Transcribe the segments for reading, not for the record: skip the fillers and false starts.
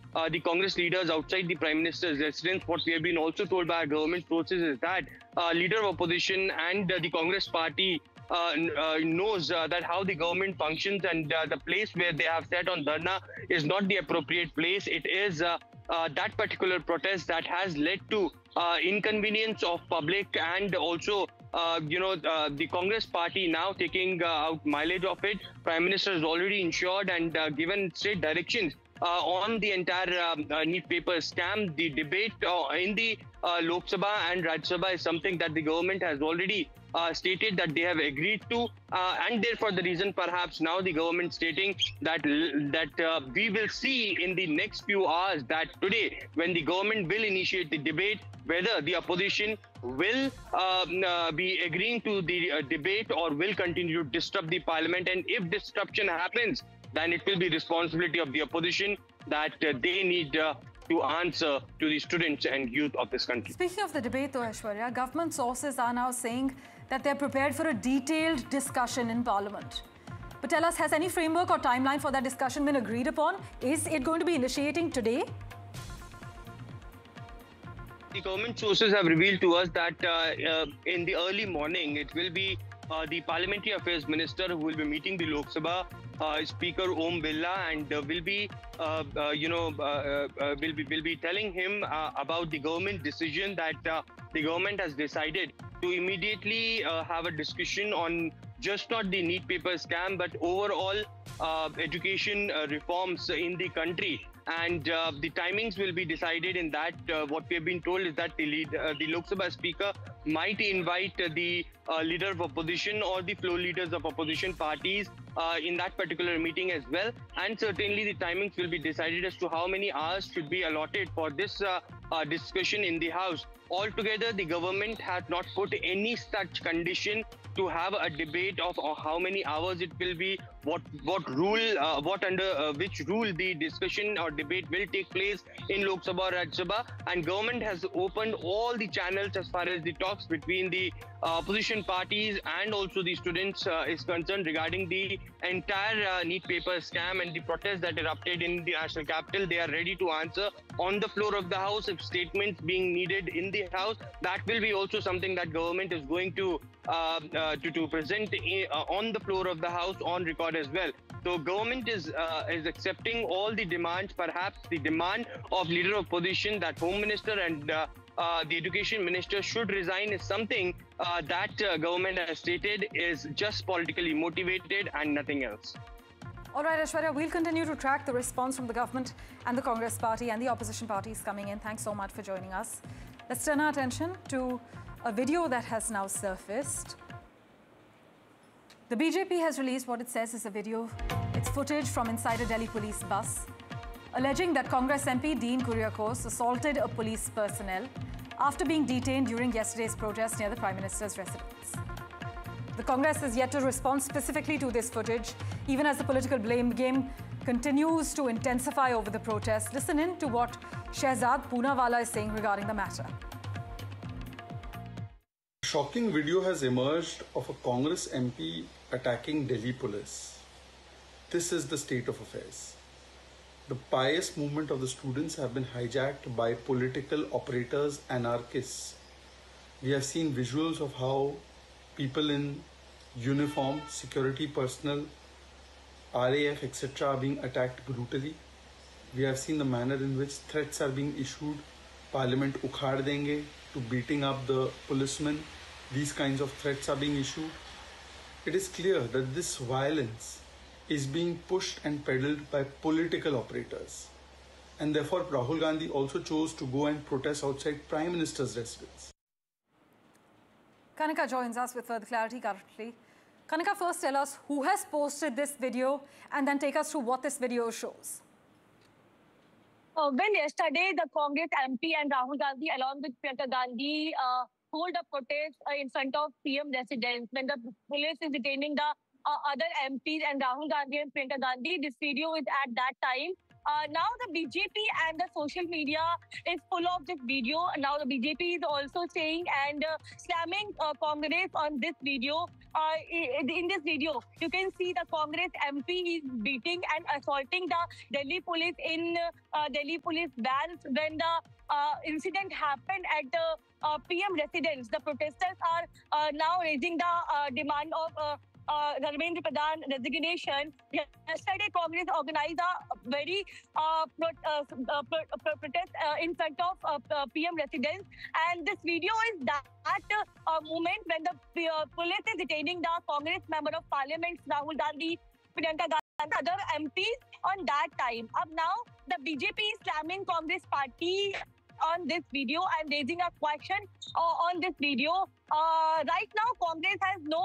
the Congress leaders outside the Prime Minister's residence. What we have been also told by our government sources is that leader of opposition and the Congress party knows that how the government functions, and the place where they have sat on Dharna is not the appropriate place. It is that particular protest that has led to inconvenience of public, and also the Congress party now taking out mileage of it. Prime Minister has already ensured and given straight directions on the entire NEET paper scam. The debate in the Lok Sabha and Rajya Sabha is something that the government has already stated that they have agreed to, and therefore the reason perhaps now the government stating that we will see in the next few hours, that today when the government will initiate the debate, whether the opposition will be agreeing to the debate or will continue to disrupt the parliament. And if disruption happens, then it will be responsibility of the opposition that they need to answer to the students and youth of this country. Speaking of the debate though, Aishwarya, government sources are now saying that they're prepared for a detailed discussion in Parliament. But tell us, has any framework or timeline for that discussion been agreed upon? Is it going to be initiating today? The government sources have revealed to us that in the early morning, it will be the Parliamentary Affairs Minister who will be meeting the Lok Sabha Speaker Om Birla, and will be telling him about the government decision that the government has decided to immediately have a discussion on just not the NEET paper scam, but overall education reforms in the country. And the timings will be decided in that. What we have been told is that the Lok Sabha Speaker might invite the leader of opposition or the floor leaders of opposition parties in that particular meeting as well. And certainly the timings will be decided as to how many hours should be allotted for this discussion in the House. Altogether, the government has not put any such condition to have a debate of how many hours it will be, what rule, under which rule the discussion or debate will take place in Lok Sabha or Rajya Sabha. And government has opened all the channels as far as the talks between the opposition parties and also the students is concerned regarding the entire NEET paper scam and the protest that erupted in the national capital. They are ready to answer on the floor of the House if statements being needed in the House. That will be also something that government is going to present on the floor of the House on record as well. So government is accepting all the demands. Perhaps the demand of leader of opposition that Home Minister and the Education Minister should resign is something that government has stated is just politically motivated and nothing else. All right, Aishwarya, we'll continue to track the response from the government and the Congress party and the opposition parties coming in. Thanks so much for joining us. Let's turn our attention to a video that has now surfaced. The BJP has released what it says is a video. It's footage from inside a Delhi police bus, alleging that Congress MP Dean Kuriakose assaulted a police personnel after being detained during yesterday's protest near the Prime Minister's residence. The Congress is yet to respond specifically to this footage, even as the political blame game continues to intensify over the protest. Listen in to what Shehzad Poonawalla is saying regarding the matter. Shocking video has emerged of a Congress MP attacking Delhi police. This is the state of affairs. The pious movement of the students have been hijacked by political operators, anarchists. We have seen visuals of how people in uniform, security personnel, RAF, etc. are being attacked brutally. We have seen the manner in which threats are being issued, Parliament ukhad denge, to beating up the policemen. These kinds of threats are being issued. It is clear that this violence is being pushed and peddled by political operators. And therefore, Rahul Gandhi also chose to go and protest outside Prime Minister's residence. Kanika joins us with further clarity currently. Kanika, first tell us who has posted this video and then take us through what this video shows. Well, yesterday, the Congress MP and Rahul Gandhi, along with Priyanka Gandhi, hold a protest in front of PM residence when the police is detaining the other MPs and Rahul Gandhi and Priyanka Gandhi. This video is at that time Now the BJP and the social media is full of this video. Now the BJP is also saying and slamming Congress on this video. In this video, you can see the Congress MP is beating and assaulting the Delhi police in Delhi police vans when the incident happened at the PM residence. The protesters are now raising the demand of Dharmendra Pradhan resignation. Yesterday, Congress organized a very protest in front of PM residence, and this video is that moment when the police is detaining the Congress member of Parliament Rahul Gandhi, Priyanka Gandhi, and other MPs on that time. Now the BJP is slamming Congress party on this video and raising a question on this video. Right now, Congress has no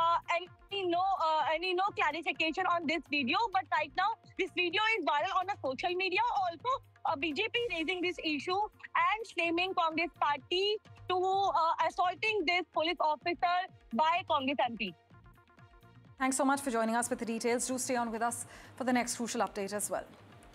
clarification on this video. But right now, this video is viral on the social media. Also, BJP raising this issue and slamming Congress party to assaulting this police officer by Congress MP. Thanks so much for joining us with the details. Do stay on with us for the next crucial update as well.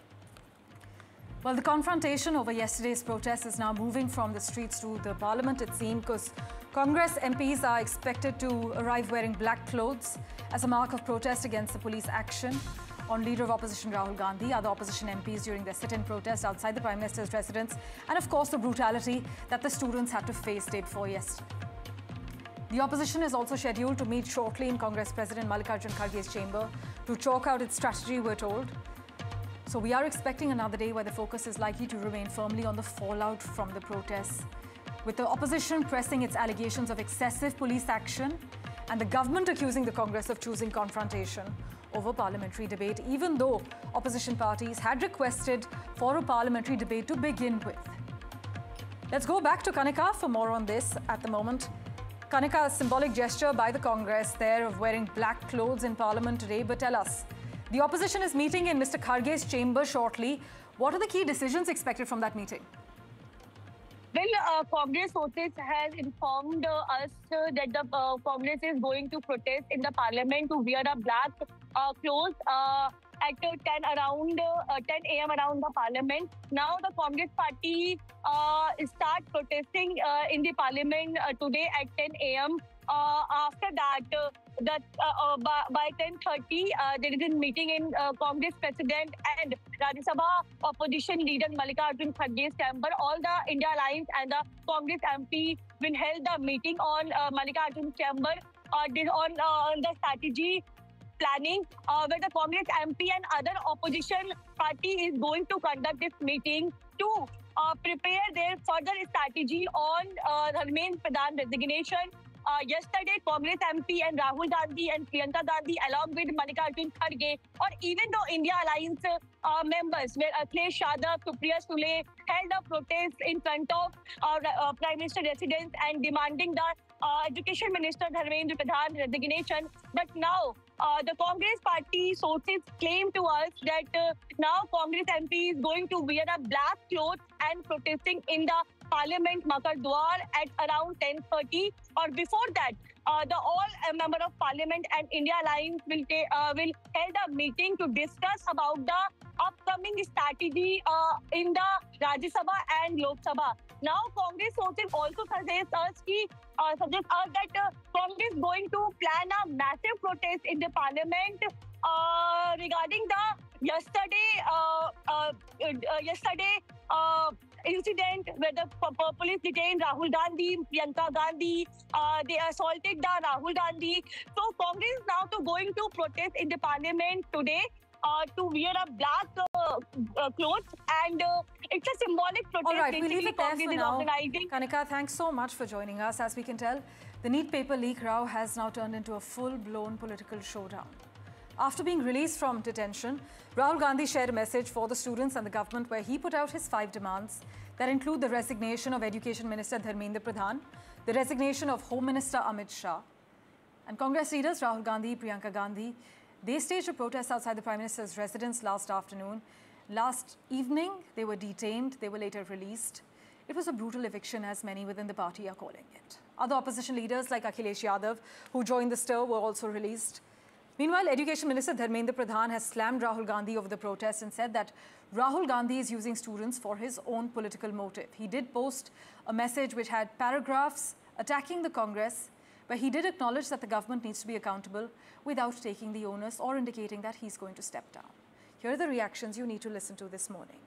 Well, the confrontation over yesterday's protest is now moving from the streets to the parliament, it seems, because Congress MPs are expected to arrive wearing black clothes as a mark of protest against the police action on Leader of Opposition Rahul Gandhi, other opposition MPs during their sit-in protest outside the Prime Minister's residence, and of course the brutality that the students had to face day before yesterday. The opposition is also scheduled to meet shortly in Congress President Mallikarjun Kharge's chamber to chalk out its strategy, we're told. So we are expecting another day where the focus is likely to remain firmly on the fallout from the protests, with the opposition pressing its allegations of excessive police action and the government accusing the Congress of choosing confrontation over parliamentary debate, even though opposition parties had requested for a parliamentary debate to begin with. Let's go back to Kanika for more on this at the moment. Kanika, a symbolic gesture by the Congress there of wearing black clothes in Parliament today, but tell us, the opposition is meeting in Mr. Kharge's chamber shortly. What are the key decisions expected from that meeting? Well, Congress sources has informed us that the Congress is going to protest in the parliament to wear a black clothes at 10 a.m. around the parliament. Now the Congress party start protesting in the parliament today at 10 a.m. After that, by 10:30, there is a meeting in Congress President and Rajya Sabha opposition leader Mallikarjun Kharge's chamber. All the India Alliance and the Congress MP will held the meeting on Mallikarjun's chamber on the strategy planning, where the Congress MP and other opposition party is going to conduct this meeting to prepare their further strategy on Dharmendra Pradhan resignation. Yesterday, Congress MP and Rahul Gandhi and Priyanka Gandhi, along with Mallikarjun Kharge, or even though India Alliance members, where Akhilesh Yadav, Supriya Sule held a protest in front of Prime Minister residence and demanding the Education Minister Dharmendra Pradhan resignation. But now, the Congress party sources claim to us that now Congress MP is going to wear a black cloth and protesting in the Parliament Makar Dwar at around 10:30. Or before that, the all member of Parliament and India Alliance will hold a meeting to discuss about the upcoming strategy in the Rajya Sabha and Lok Sabha. Now, Congress sources also suggest us that Congress is going to plan a massive protest in the Parliament regarding the yesterday incident where the police detained Rahul Gandhi, Priyanka Gandhi. They assaulted the Rahul Gandhi. So Congress is now going to protest in the Parliament today to wear a black clothes, and it's a symbolic protest. All right, we'll leave it there for now. Kanika, thanks so much for joining us. As we can tell, the NEET paper leak row has now turned into a full-blown political showdown. After being released from detention, Rahul Gandhi shared a message for the students and the government where he put out his 5 demands that include the resignation of Education Minister Dharmendra Pradhan, the resignation of Home Minister Amit Shah, and Congress leaders Rahul Gandhi, Priyanka Gandhi. They staged a protest outside the Prime Minister's residence last afternoon. Last evening, they were detained. They were later released. It was a brutal eviction, as many within the party are calling it. Other opposition leaders like Akhilesh Yadav, who joined the stir, were also released. Meanwhile, Education Minister Dharmendra Pradhan has slammed Rahul Gandhi over the protest and said that Rahul Gandhi is using students for his own political motive. He did post a message which had paragraphs attacking the Congress, but he did acknowledge that the government needs to be accountable without taking the onus or indicating that he's going to step down. Here are the reactions you need to listen to this morning.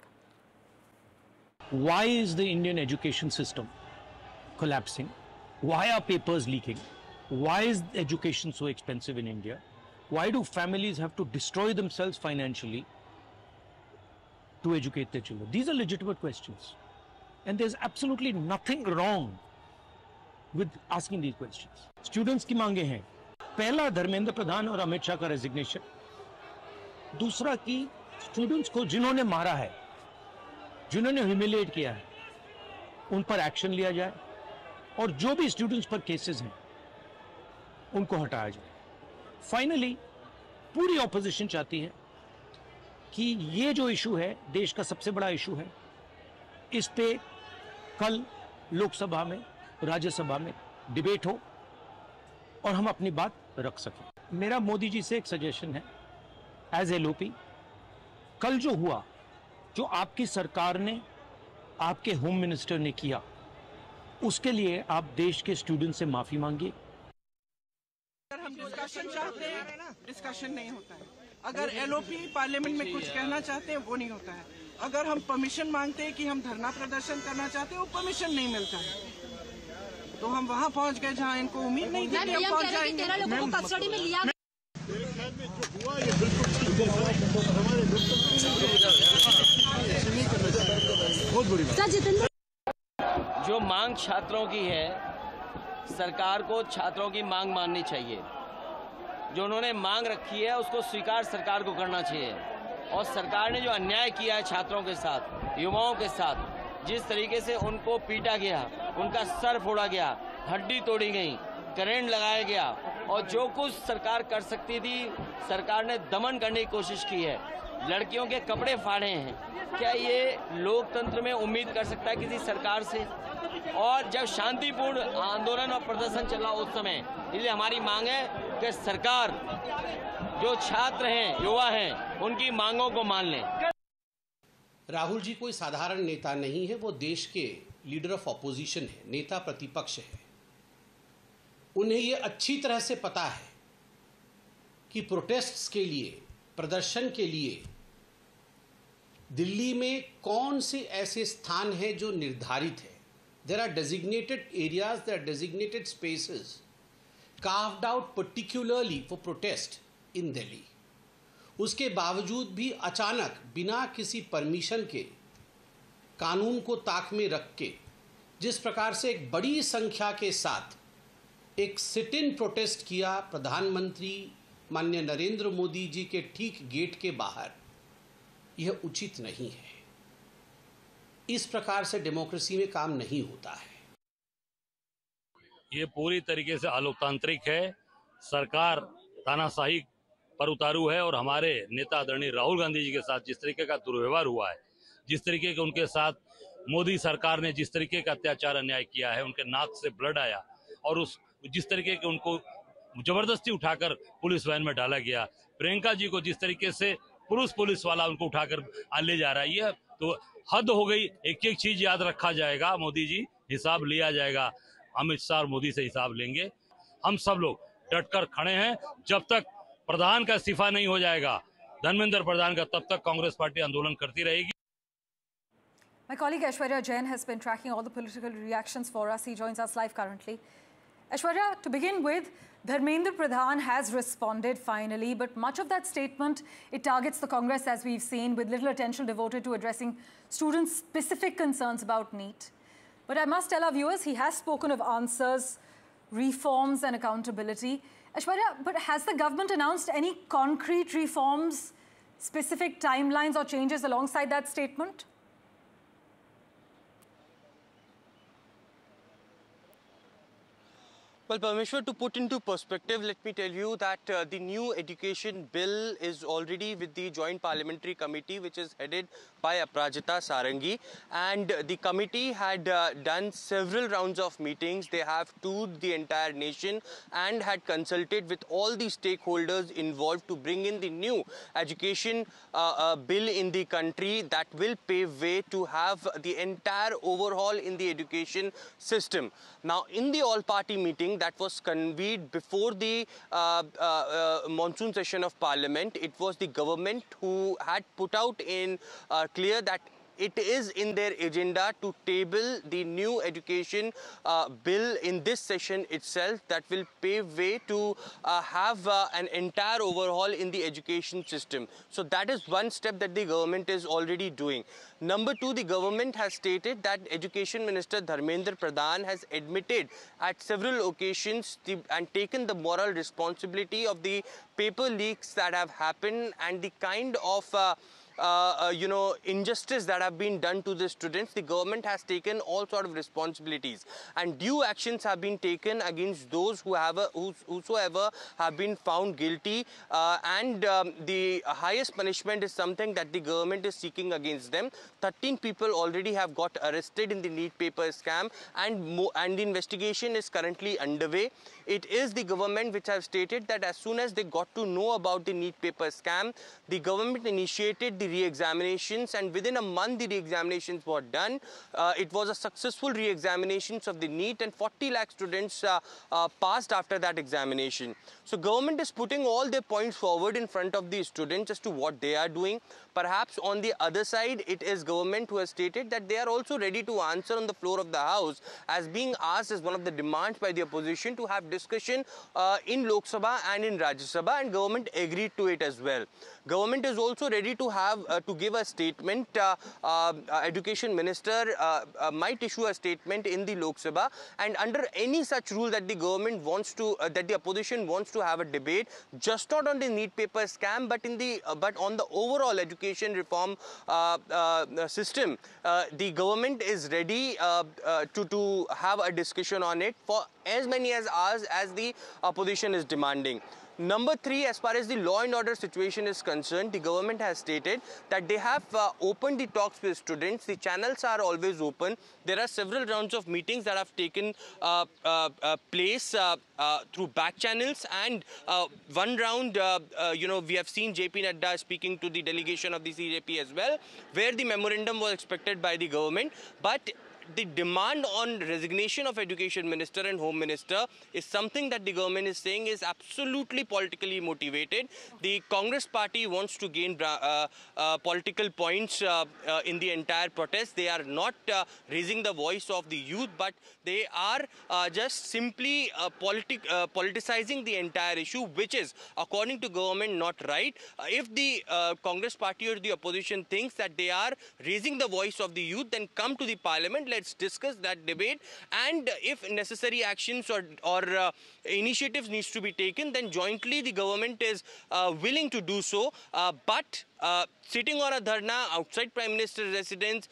Why is the Indian education system collapsing? Why are papers leaking? Why is education so expensive in India? Why do families have to destroy themselves financially to educate their children? These are legitimate questions. And there's absolutely nothing wrong with asking these questions. Students की मांगे हैं, पहला धर्मेंद्र प्रधान और अमित शाह का resignation, दूसरा कि students को जिन्होंने मारा है, जिन्होंने ह्यूमिलिएट किया है, उन पर एक्शन लिया जाए और जो भी स्टूडेंट्स पर केसेस हैं उनको हटाया जाए। फाइनली पूरी ऑपोजिशन चाहती है कि ये जो इशू है, देश का सबसे बड़ा इशू है, इस पे कल लोकसभा में, राज्यसभा में डिबेट हो और हम अपनी बात रख सकें। मेरा मोदी जी से एक सजेशन है, एज एलओपी, कल जो हुआ, जो आपकी सरकार ने, आपके होम मिनिस्टर ने किया, उसके लिए आप देश के स्टूडेंट से माफी मांगिए। अगर हम डिस्कशन चाहते हैं, डिस्कशन नहीं होता है। अगर एलओपी पार्लियामेंट में कुछ कहना चाहते हैं, वो नहीं होता है। अगर हम परमिशन मांगते हैं कि हम धरना प्रदर्शन करना चाहते हैं, वो परमिशन नहीं मिलता है। तो हम वहाँ पहुँच गए जहाँ इनको उम्मीद नहीं थी कि हम पहुँच जाएंगे। 13 लोगों को कस्टडी में लिया। जो मांग छात्रों की है, सरकार को छात्रों की मांग माननी चाहिए। जो उन्होंने मांग रखी है उसको स्वीकार सरकार को करना चाहिए। और सरकार ने जो अन्याय किया है छात्रों के साथ, युवाओं के साथ, जिस तरीके से उनको पीटा गया, उनका सर फोड़ा गया, हड्डी तोड़ी गई, करंट लगाया गया और जो कुछ सरकार कर सकती थी, सरकार ने दमन करने की कोशिश की है। लड़कियों के कपड़े फाड़े हैं। क्या ये लोकतंत्र में उम्मीद कर सकता है किसी सरकार से? और जब शांतिपूर्ण आंदोलन और प्रदर्शन चल रहा उस समय, इसलिए हमारी मांग है कि सरकार जो छात्र हैं, युवा हैं, उनकी मांगों को मान लें। राहुल जी कोई साधारण नेता नहीं है, वो देश के लीडर ऑफ ऑपोजिशन है, नेता प्रतिपक्ष है। उन्हें ये अच्छी तरह से पता है कि प्रोटेस्ट्स के लिए, प्रदर्शन के लिए दिल्ली में कौन से ऐसे स्थान हैं जो निर्धारित है। There are designated areas, there are designated spaces carved out particularly for protest in Delhi. उसके बावजूद भी अचानक बिना किसी परमिशन के, कानून को ताक में रख के, जिस प्रकार से एक बड़ी संख्या के साथ एक सिट इन प्रोटेस्ट किया प्रधानमंत्री माननीय नरेंद्र मोदी जी के ठीक गेट के बाहर, यह उचित नहीं है। इस प्रकार से डेमोक्रेसी में काम नहीं होता है। ये पूरी तरीके से अलोकतांत्रिक है। सरकार तानाशाही पर उतारू है और हमारे नेता आदरणीय राहुल गांधी जी के साथ जिस तरीके का दुर्व्यवहार हुआ है, जिस तरीके के उनके साथ मोदी सरकार ने जिस तरीके का अत्याचार अन्याय किया है, उनके नाक से ब्लड आया और उस जिस तरीके के उनको जबरदस्ती उठाकर पुलिस वैन में डाला गया, प्रियंका जी को जिस तरीके से पुलिस वाला उनको उठाकर ले जा रहा है, ये तो हद हो गई। एक एक चीज याद रखा जाएगा, मोदी जी हिसाब लिया जाएगा, अमित शाह और मोदी से हिसाब लेंगे। हम सब लोग डटकर खड़े हैं। जब तक प्रधान का इस्तीफा नहीं हो जाएगा, धर्मेंद्र प्रधान का, तब तक कांग्रेस पार्टी आंदोलन करती रहेगी। My colleague Aishwarya Jain has been tracking all the political reactions for us. He joins us live currently. Aishwarya, to begin with, Dharmendra Pradhan has responded finally, but much of that statement, it targets the Congress, as we've seen, with little attention devoted to addressing students' specific concerns about NEET. But I must tell our viewers, he has spoken of answers, reforms and accountability. Aishwarya, but has the government announced any concrete reforms, specific timelines or changes alongside that statement? Well, Parmeshwar, to put into perspective, let me tell you that the new education bill is already with the Joint Parliamentary Committee, which is headed by Aprajita Sarangi. And the committee had done several rounds of meetings. They have toured the entire nation and had consulted with all the stakeholders involved to bring in the new education bill in the country that will pave way to have the entire overhaul in the education system. Now, in the all-party meeting that was convened before the monsoon session of Parliament, it was the government who had put out in clear that it is in their agenda to table the new education bill in this session itself that will pave way to have an entire overhaul in the education system. So that is one step that the government is already doing. Number two, the government has stated that Education Minister Dharmendra Pradhan has admitted at several occasions and taken the moral responsibility of the paper leaks that have happened and the kind of injustice that have been done to the students. The government has taken all sort of responsibilities and due actions have been taken against those whosoever have been found guilty the highest punishment is something that the government is seeking against them. 13 people already have got arrested in the NEET paper scam and the investigation is currently underway. It is the government which have stated that as soon as they got to know about the NEET paper scam, the government initiated the re-examinations and within a month the re-examinations were done. It was a successful re-examinations of the NEET and 40 lakh students passed after that examination. So government is putting all their points forward in front of the students as to what they are doing. Perhaps on the other side, it is government who has stated that they are also ready to answer on the floor of the House as being asked as one of the demands by the opposition to have discussion in Lok Sabha and in Rajya Sabha, and government agreed to it as well. Government is also ready to have to give a statement. Education Minister might issue a statement in the Lok Sabha, and under any such rule that the government wants to, that the opposition wants to have a debate, just not on the NEET paper scam, but in the but on the overall education reform system, the government is ready to have a discussion on it for as many as hours as the opposition is demanding. Number three, as far as the law and order situation is concerned, the government has stated that they have opened the talks with students. The channels are always open. There are several rounds of meetings that have taken place through back channels, and one round, we have seen JP Nadda speaking to the delegation of the CJP as well, where the memorandum was expected by the government. But the demand on resignation of Education Minister and Home Minister is something that the government is saying is absolutely politically motivated. The Congress party wants to gain political points in the entire protest. They are not raising the voice of the youth, but they are just simply politicizing the entire issue, which is, according to government, not right. If the Congress party or the opposition thinks that they are raising the voice of the youth, then come to the parliament. Let's discuss that debate, and if necessary actions or initiatives needs to be taken, then jointly the government is willing to do so. But sitting on a dharna outside Prime Minister's residence,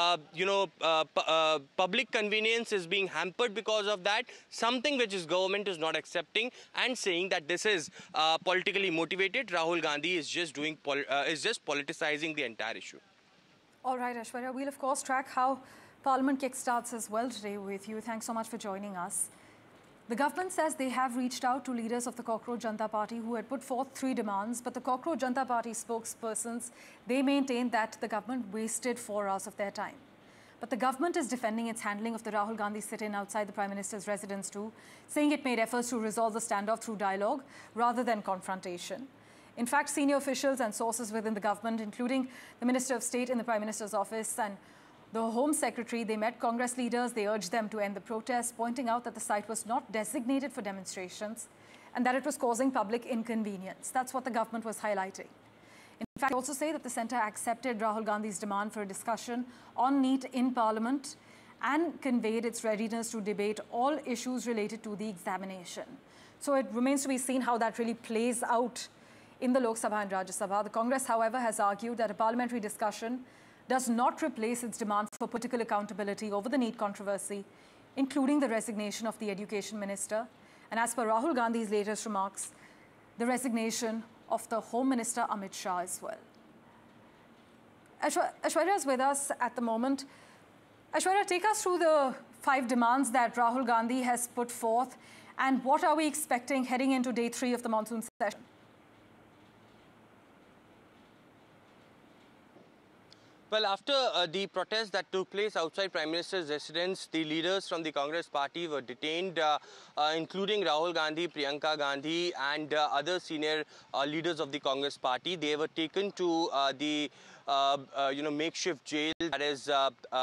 public convenience is being hampered because of that, something which is government is not accepting and saying that this is politically motivated. Rahul Gandhi is just doing politicizing the entire issue. All right, Aishwarya, we'll of course track how Parliament kickstarts as well today with you. Thanks so much for joining us. The government says they have reached out to leaders of the Cockroach Janata Party who had put forth 3 demands, but the Cockroach Janata Party spokespersons, they maintain that the government wasted 4 hours of their time. But the government is defending its handling of the Rahul Gandhi sit-in outside the Prime Minister's residence too, saying it made efforts to resolve the standoff through dialogue rather than confrontation. In fact, senior officials and sources within the government, including the Minister of State in the Prime Minister's office and the Home Secretary, they met Congress leaders. They urged them to end the protests, pointing out that the site was not designated for demonstrations and that it was causing public inconvenience. That's what the government was highlighting. In fact, they also say that the centre accepted Rahul Gandhi's demand for a discussion on NEET in Parliament and conveyed its readiness to debate all issues related to the examination. So it remains to be seen how that really plays out in the Lok Sabha and Rajya Sabha. The Congress, however, has argued that a parliamentary discussion does not replace its demand for political accountability over the NEET controversy, including the resignation of the Education Minister and as per Rahul Gandhi's latest remarks, the resignation of the Home Minister Amit Shah as well. Aishwarya is with us at the moment. Aishwarya, take us through the 5 demands that Rahul Gandhi has put forth, and what are we expecting heading into day 3 of the monsoon session? Well, after the protest that took place outside Prime Minister's residence, the leaders from the Congress party were detained, including Rahul Gandhi, Priyanka Gandhi and other senior leaders of the Congress party. They were taken to the makeshift jail that is